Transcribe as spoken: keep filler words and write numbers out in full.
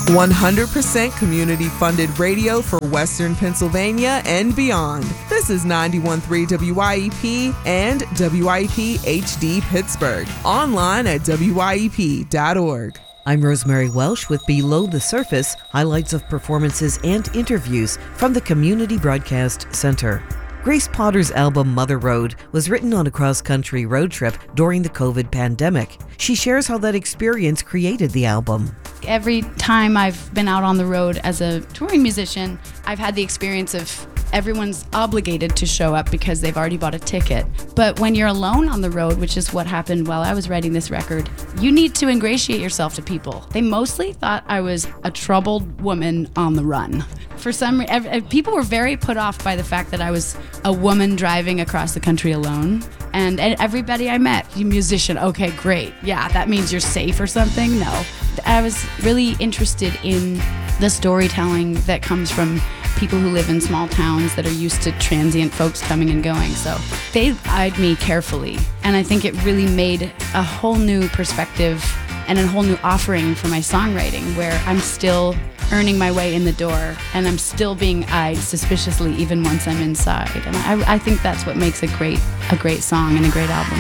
one hundred percent community-funded radio for Western Pennsylvania and beyond. This is ninety-one point three W I E P and W I E P H D Pittsburgh. Online at W I E P dot org. I'm Rosemary Welsh with Below the Surface, highlights of performances and interviews from the Community Broadcast Center. Grace Potter's album Mother Road was written on a cross-country road trip during the COVID pandemic. She shares how that experience created the album. Every time I've been out on the road as a touring musician, I've had the experience of everyone's obligated to show up because they've already bought a ticket. But when you're alone on the road, which is what happened while I was writing this record, you need to ingratiate yourself to people. They mostly thought I was a troubled woman on the run. For some reason, people were very put off by the fact that I was a woman driving across the country alone. And, and everybody I met, you musician, okay, great. Yeah, that means you're safe or something? No. I was really interested in the storytelling that comes from people who live in small towns that are used to transient folks coming and going. So they eyed me carefully. And I think it really made a whole new perspective and a whole new offering for my songwriting, where I'm still earning my way in the door and I'm still being eyed suspiciously even once I'm inside. And I, I think that's what makes a great, a great song and a great album.